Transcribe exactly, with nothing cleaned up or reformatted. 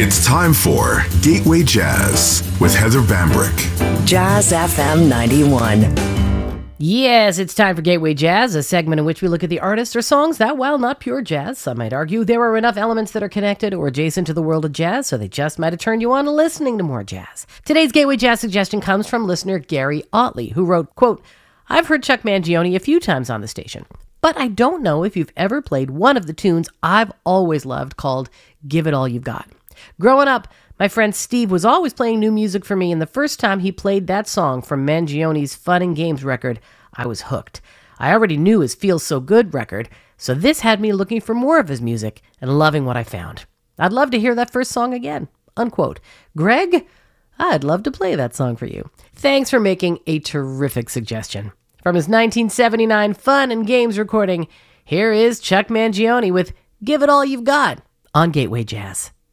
It's time for Gateway Jazz with Heather Bambrick. Jazz F M ninety-one. Yes, it's time for Gateway Jazz, a segment in which we look at the artists or songs that, while not pure jazz, some might argue there are enough elements that are connected or adjacent to the world of jazz, so they just might have turned you on to listening to more jazz. Today's Gateway Jazz suggestion comes from listener Gary Otley, who wrote, quote, "I've heard Chuck Mangione a few times on the station, but I don't know if you've ever played one of the tunes I've always loved called Give It All You've Got. Growing up, my friend Steve was always playing new music for me, and the first time he played that song from Mangione's Fun and Games record, I was hooked. I already knew his Feels So Good record, so this had me looking for more of his music and loving what I found. I'd love to hear that first song again." Unquote. Greg, I'd love to play that song for you. Thanks for making a terrific suggestion. From his nineteen seventy-nine Fun and Games recording, here is Chuck Mangione with Give It All You've Got on Gateway Jazz.